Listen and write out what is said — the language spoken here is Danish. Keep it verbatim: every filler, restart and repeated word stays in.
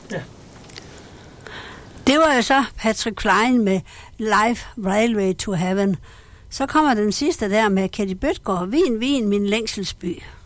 Ja. Det var jo så Patrick Klein med Life Railway to Heaven. Så kommer den sidste der med Katie Bøtgaard, Vin, Vin, min længselsby.